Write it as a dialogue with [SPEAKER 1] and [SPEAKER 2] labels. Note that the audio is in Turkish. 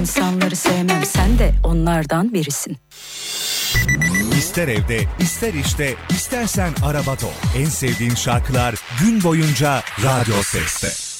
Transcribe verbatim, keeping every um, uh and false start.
[SPEAKER 1] İnsanları sevmem, sen de onlardan birisin.
[SPEAKER 2] İster evde, ister işte, istersen arabada ol. En sevdiğin şarkılar gün boyunca Radyo Ses'te.